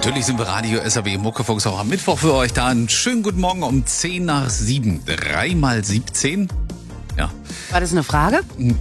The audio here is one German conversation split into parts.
Natürlich sind wir Radio SAW Muckefuchs auch am Mittwoch für euch da. Einen schönen guten Morgen um 10 nach 7. 3 mal 17. Ja. War das eine Frage?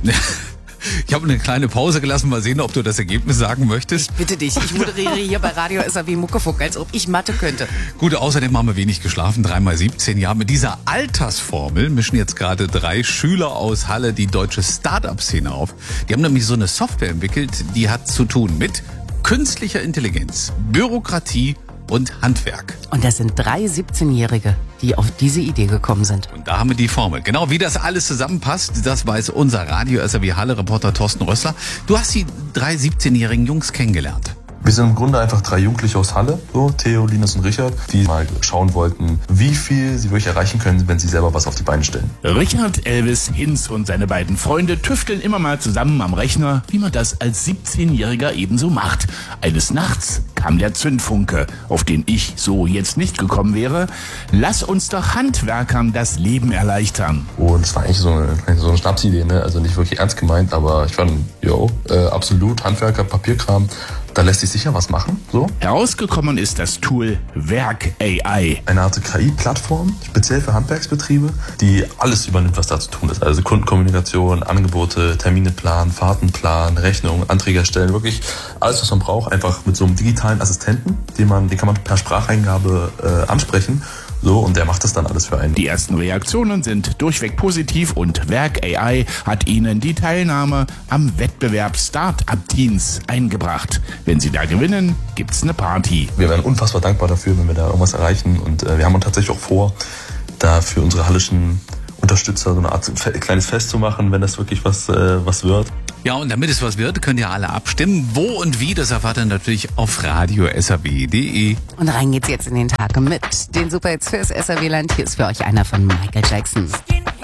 Ich habe eine kleine Pause gelassen. Mal sehen, ob du das Ergebnis sagen möchtest. Ich bitte dich, ich moderiere hier bei Radio SAW Muckefuchs, als ob ich Mathe könnte. Gut, außerdem haben wir wenig geschlafen. 3 mal 17. Ja, mit dieser Altersformel mischen jetzt gerade 3 Schüler aus Halle die deutsche Start-up-Szene auf. Die haben nämlich so eine Software entwickelt, die hat zu tun mit künstlicher Intelligenz, Bürokratie und Handwerk. Und das sind 3 17-Jährige, die auf diese Idee gekommen sind. Und da haben wir die Formel. Genau wie das alles zusammenpasst, das weiß unser Radio SAW Halle-Reporter Thorsten Rössler. Du hast die 3 17-jährigen Jungs kennengelernt. Wir sind im Grunde einfach 3 Jugendliche aus Halle, so Theo, Linus und Richard, die mal schauen wollten, wie viel sie wirklich erreichen können, wenn sie selber was auf die Beine stellen. Richard, Elvis, Hinz und seine beiden Freunde tüfteln immer mal zusammen am Rechner, wie man das als 17-Jähriger ebenso macht. Eines Nachts kam der Zündfunke, auf den ich so jetzt nicht gekommen wäre. Lass uns doch Handwerkern das Leben erleichtern. Und es war eigentlich so eine Schnapsidee, ne? Also nicht wirklich ernst gemeint, aber ich fand, absolut, Handwerker, Papierkram, da lässt sich sicher was machen, so. Herausgekommen ist das Tool Werk AI. Eine Art KI-Plattform, speziell für Handwerksbetriebe, die alles übernimmt, was da zu tun ist. Also Kundenkommunikation, Angebote, Termine planen, Fahrten planen, Rechnungen, Anträge erstellen, wirklich alles, was man braucht, einfach mit so einem digitalen Assistenten, den kann man per Spracheingabe ansprechen. So, und der macht das dann alles für einen. Die ersten Reaktionen sind durchweg positiv und Werk AI hat Ihnen die Teilnahme am Wettbewerb Start-up-Teens eingebracht. Wenn Sie da gewinnen, gibt's eine Party. Wir wären unfassbar dankbar dafür, wenn wir da irgendwas erreichen. Und wir haben uns tatsächlich auch vor, da für unsere hallischen Unterstützer so eine Art kleines Fest zu machen, wenn das wirklich was wird. Ja, und damit es was wird, könnt ihr alle abstimmen. Wo und wie, das erfahrt ihr natürlich auf radiosaw.de. Und rein geht's jetzt in den Tag mit den Superhits fürs SAW-Land. Hier ist für euch einer von Michael Jackson.